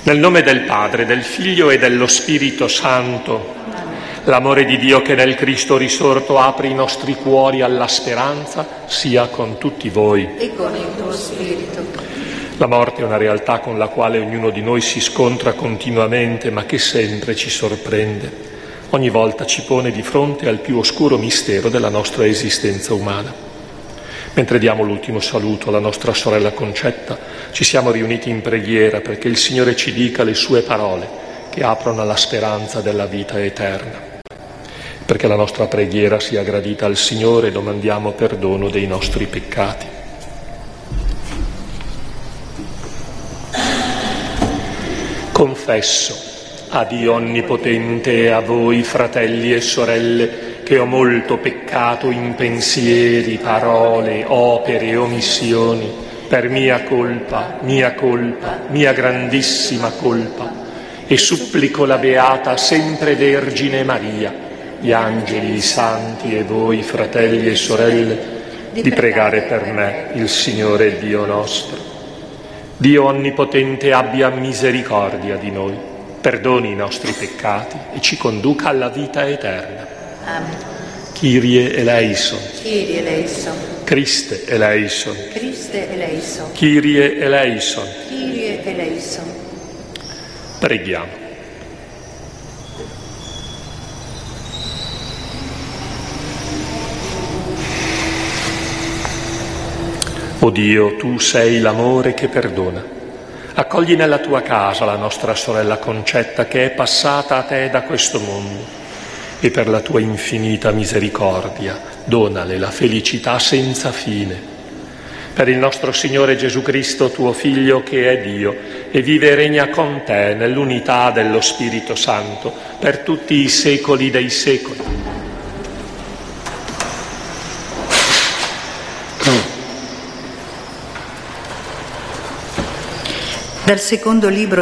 Nel nome del Padre, del Figlio e dello Spirito Santo, l'amore di Dio che nel Cristo risorto apre i nostri cuori alla speranza sia con tutti voi. E con il tuo spirito. La morte è una realtà con la quale ognuno di noi si scontra continuamente, ma che sempre ci sorprende. Ogni volta ci pone di fronte al più oscuro mistero della nostra esistenza umana. Mentre diamo l'ultimo saluto alla nostra sorella Concetta, ci siamo riuniti in preghiera perché il Signore ci dica le sue parole che aprono alla speranza della vita eterna. Perché la nostra preghiera sia gradita al Signore, domandiamo perdono dei nostri peccati. Confesso a Dio Onnipotente e a voi, fratelli e sorelle, che ho molto peccato in pensieri, parole, opere e omissioni, per mia colpa, mia grandissima colpa, e supplico la Beata sempre Vergine Maria, gli angeli, i santi e voi, fratelli e sorelle, di pregare per me il Signore Dio nostro. Dio Onnipotente abbia misericordia di noi, perdoni i nostri peccati e ci conduca alla vita eterna. Amen. Kyrie eleison. Kyrie eleison. Christe eleison. Christe eleison. Kyrie eleison. Kyrie eleison. Preghiamo. O Dio, tu sei l'amore che perdona. Accogli nella tua casa la nostra sorella Concetta che è passata a te da questo mondo e per la tua infinita misericordia donale la felicità senza fine. Per il nostro Signore Gesù Cristo, tuo Figlio, che è Dio e vive e regna con te nell'unità dello Spirito Santo per tutti i secoli dei secoli. Dal secondo libro